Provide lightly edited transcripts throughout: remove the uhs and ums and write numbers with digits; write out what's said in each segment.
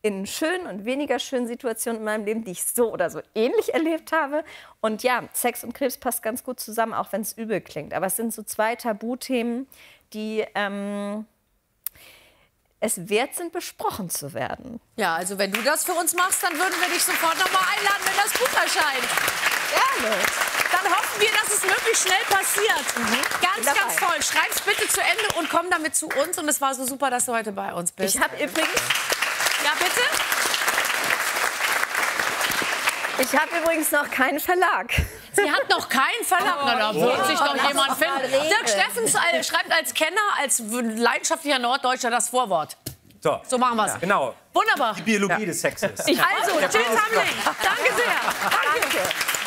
in schönen und weniger schönen Situationen in meinem Leben, die ich so oder so ähnlich erlebt habe. Und ja, Sex und Krebs passt ganz gut zusammen, auch wenn es übel klingt. Aber es sind so zwei Tabuthemen, die es wert sind, besprochen zu werden. Ja, also wenn du das für uns machst, dann würden wir dich sofort noch mal einladen, wenn das Buch erscheint. Gerne. Dann hoffen wir, dass es möglichst schnell passiert. Ganz toll. Schreib's bitte zu Ende und komm damit zu uns. Und es war so super, dass du heute bei uns bist. Ich habe übrigens... Ja, bitte? Ich habe übrigens noch keinen Verlag. Sie hat noch keinen Verlag. Na, da wird sich doch jemand finden. Dirk Steffens schreibt als Kenner, als leidenschaftlicher Norddeutscher das Vorwort. So machen wir es. Genau. Wunderbar. Die Biologie des Sexes. Also, tschüss, Hamling. Danke sehr. Danke.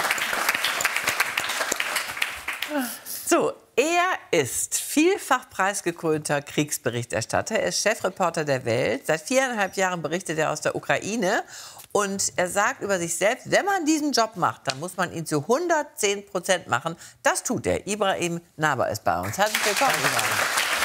So, er ist vielfach preisgekrönter Kriegsberichterstatter. Er ist Chefreporter der Welt. Seit 4,5 Jahren berichtet er aus der Ukraine. Und er sagt über sich selbst, wenn man diesen Job macht, dann muss man ihn zu 110% machen. Das tut er. Ibrahim Naber ist bei uns. Herzlich willkommen, Ibrahim.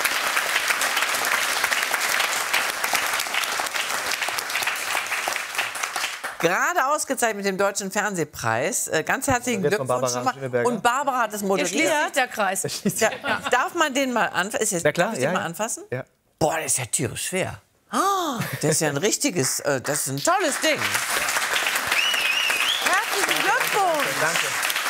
Gerade ausgezeichnet mit dem Deutschen Fernsehpreis. Ganz herzlichen Glückwunsch schon mal. Und Barbara hat es moderiert. Hier schließt sich der Kreis. Ja. Darf man den mal anfassen? Na klar, darf ich den mal anfassen? Ja. Boah, das ist ja tierisch schwer. Das ist ja ein richtiges, das ist ein tolles Ding. Herzlichen Glückwunsch. Danke.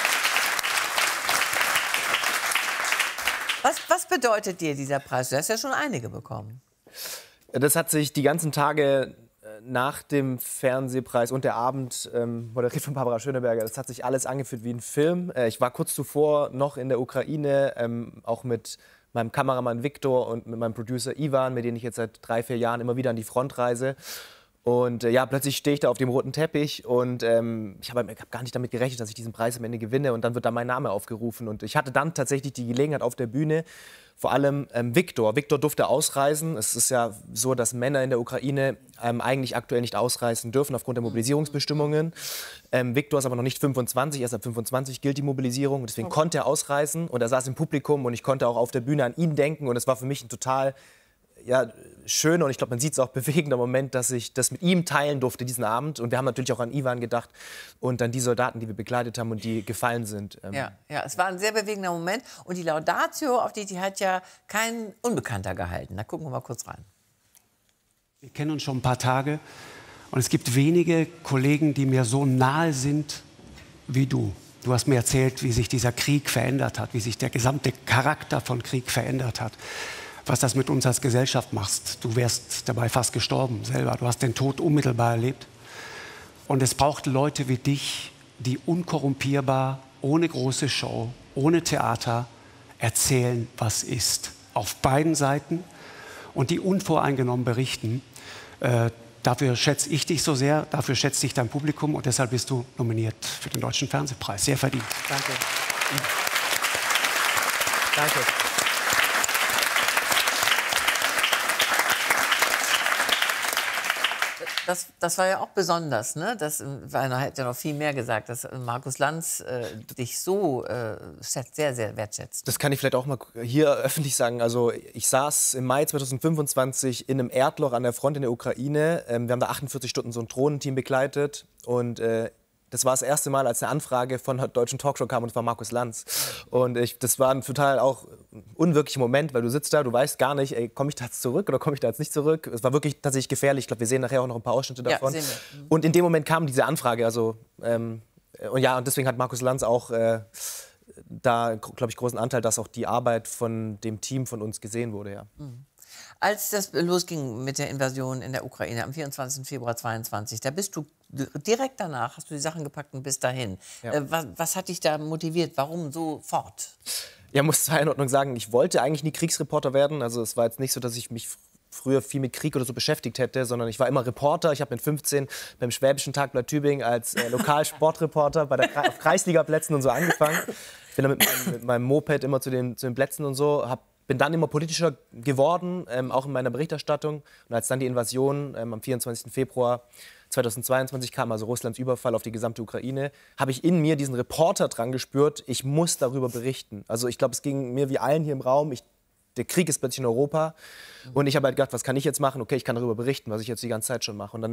Was bedeutet dir dieser Preis? Du hast ja schon einige bekommen. Das hat sich die ganzen Tage nach dem Fernsehpreis und der Abend, moderiert von Barbara Schöneberger, das hat sich alles angefühlt wie ein Film. Ich war kurz zuvor noch in der Ukraine, auch mit meinem Kameramann Viktor und mit meinem Producer Ivan, mit denen ich jetzt seit 3-4 Jahren immer wieder an die Front reise. Und ja, plötzlich stehe ich da auf dem roten Teppich und ich hab gar nicht damit gerechnet, dass ich diesen Preis am Ende gewinne. Und dann wird da mein Name aufgerufen. Und ich hatte dann tatsächlich die Gelegenheit auf der Bühne, vor allem Viktor. Viktor durfte ausreisen. Es ist ja so, dass Männer in der Ukraine eigentlich aktuell nicht ausreisen dürfen aufgrund der Mobilisierungsbestimmungen. Viktor ist aber noch nicht 25, erst ab 25 gilt die Mobilisierung. Und deswegen konnte er ausreisen und er saß im Publikum und ich konnte auch auf der Bühne an ihn denken. Und es war für mich ein total schöner und ich glaube, man sieht es auch bewegender Moment, dass ich das mit ihm teilen durfte, diesen Abend. Und wir haben natürlich auch an Ivan gedacht und an die Soldaten, die wir begleitet haben und die gefallen sind. Ja, es war ein sehr bewegender Moment. Und die Laudatio, auf die hat ja kein Unbekannter gehalten. Da gucken wir mal kurz rein. Wir kennen uns schon ein paar Tage und es gibt wenige Kollegen, die mir so nahe sind wie du. Du hast mir erzählt, wie sich dieser Krieg verändert hat, wie sich der gesamte Charakter von Krieg verändert hat. Was das mit uns als Gesellschaft macht. Du wärst dabei fast gestorben selber. Du hast den Tod unmittelbar erlebt. Und es braucht Leute wie dich, die unkorrumpierbar, ohne große Show, ohne Theater erzählen, was ist. Auf beiden Seiten. Und die unvoreingenommen berichten. Dafür schätze ich dich so sehr, dafür schätzt dich dein Publikum. Und deshalb bist du nominiert für den Deutschen Fernsehpreis. Sehr verdient. Danke. Danke. Das war ja auch besonders, ne? Einer hat ja noch viel mehr gesagt, dass Markus Lanz dich so sehr, sehr wertschätzt. Das kann ich vielleicht auch mal hier öffentlich sagen. Also ich saß im Mai 2025 in einem Erdloch an der Front in der Ukraine. Wir haben da 48 Stunden so ein Drohnenteam begleitet und das war das erste Mal, als eine Anfrage von einer deutschen Talkshow kam und es war Markus Lanz. Und das war ein total auch unwirklicher Moment, weil du sitzt da, du weißt gar nicht, komme ich da jetzt zurück oder komme ich da jetzt nicht zurück. Es war wirklich tatsächlich gefährlich. Ich glaube, wir sehen nachher auch noch ein paar Ausschnitte davon. Ja, sehen wir. Und in dem Moment kam diese Anfrage. Also, und deswegen hat Markus Lanz auch da, glaube ich, großen Anteil, dass auch die Arbeit von dem Team von uns gesehen wurde. Ja. Mhm. Als das losging mit der Invasion in der Ukraine am 24. Februar 2022, da bist du direkt danach, hast du die Sachen gepackt und bist dahin. Ja. Was hat dich da motiviert? Warum sofort? Ja, muss zur Einordnung sagen, ich wollte eigentlich nie Kriegsreporter werden. Also es war jetzt nicht so, dass ich mich früher viel mit Krieg oder so beschäftigt hätte, sondern ich war immer Reporter. Ich habe mit 15 beim Schwäbischen Tagblatt Tübingen als Lokalsportreporter auf Kreisligaplätzen und so angefangen. Ich bin dann mit meinem Moped immer zu den Plätzen und so, bin dann immer politischer geworden, auch in meiner Berichterstattung. Und als dann die Invasion am 24. Februar 2022 kam, also Russlands Überfall auf die gesamte Ukraine, habe ich in mir diesen Reporter dran gespürt, ich muss darüber berichten. Also ich glaube, es ging mir wie allen hier im Raum, der Krieg ist plötzlich in Europa. Und ich habe halt gedacht, was kann ich jetzt machen? Okay, ich kann darüber berichten, was ich jetzt die ganze Zeit schon mache. Und dann